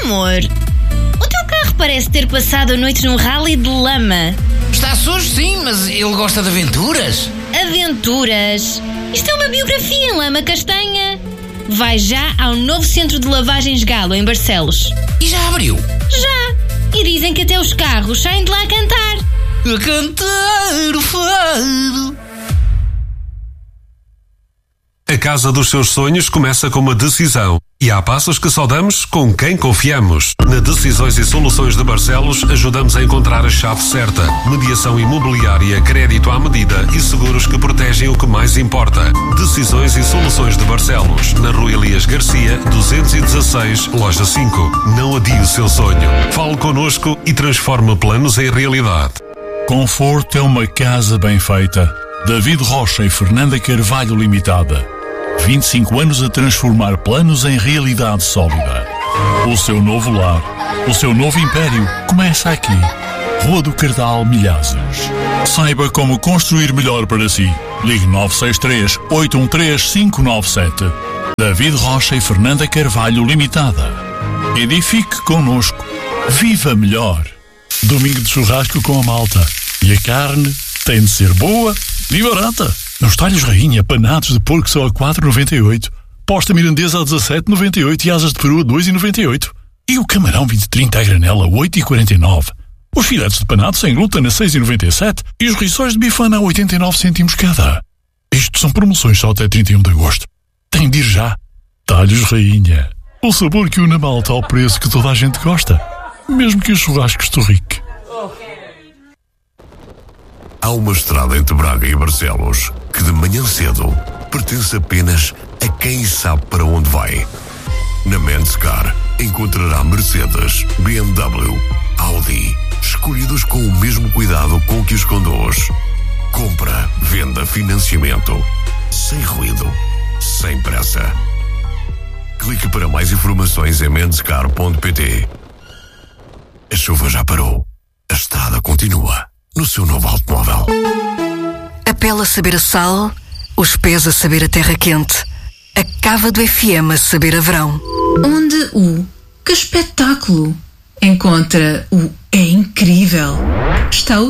Amor, o teu carro parece ter passado a noite num rally de lama. Está sujo, sim, mas ele gosta de aventuras. Aventuras? Isto é uma biografia em lama castanha. Vai já ao novo centro de lavagens Galo, em Barcelos. E já abriu? Já! E dizem que até os carros saem de lá a cantar. A cantar o fado. A casa dos seus sonhos começa com uma decisão. E há passos que só damos com quem confiamos. Na Decisões e Soluções de Barcelos ajudamos a encontrar a chave certa. Mediação imobiliária, crédito à medida e seguros que protegem o que mais importa. Decisões e Soluções de Barcelos. Na Rua Elias Garcia, 216, Loja 5. Não adie o seu sonho. Fale connosco e transforme planos em realidade. Conforto é uma casa bem feita. David Rocha e Fernanda Carvalho Limitada. 25 anos a transformar planos em realidade sólida. O seu novo lar, o seu novo império começa aqui. Rua do Cardal, Milhazes. Saiba como construir melhor para si. Ligue 963-813-597. David Rocha e Fernanda Carvalho Limitada. Edifique connosco. Viva melhor. Domingo de churrasco com a malta. E a carne tem de ser boa e barata. Nos talhos rainha, panados de porco só a 4,98. Posta mirandesa a 17,98 e asas de peru a 2,98. E o camarão 20-30 a granela a 8,49. Os filetes de panado sem glúten a 6,97 e os rissóis de bifana a 89 cêntimos cada. Isto são promoções só até 31 de agosto. Tem de ir já. Talhos rainha. O sabor que une a malta ao preço que toda a gente gosta. Mesmo que o churrasco estorrique. Há uma estrada entre Braga e Barcelos que de manhã cedo pertence apenas a quem sabe para onde vai. Na Menscar encontrará Mercedes, BMW, Audi, escolhidos com o mesmo cuidado com que os conduz. Compra, venda, financiamento, sem ruído, sem pressa. Clique para mais informações em menscar.pt. A chuva já parou. A estrada continua. No seu novo automóvel. A pele a saber a sal, os pés a saber a terra quente, a cava do FM a saber a verão. Onde o que espetáculo encontra o é incrível. Está o